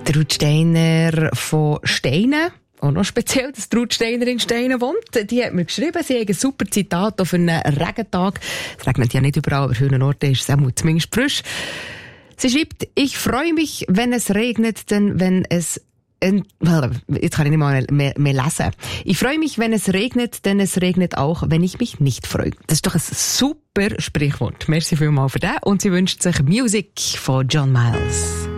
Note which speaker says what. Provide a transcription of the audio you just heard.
Speaker 1: Der Ruth Steiner von Steinen. Auch noch speziell, dass Ruth Steiner in Steinen wohnt. Die hat mir geschrieben, sie hat ein super Zitat auf einen Regentag. Es regnet ja nicht überall, aber für einen Ort ist es auch zumindest frisch. Sie schreibt, ich freue mich, wenn es regnet, denn wenn es jetzt kann ich nicht mal mehr lesen. Ich freue mich, wenn es regnet, denn es regnet auch, wenn ich mich nicht freue. Das ist doch ein super Sprichwort. Merci vielmals für das. Und sie wünscht sich Music von John Miles.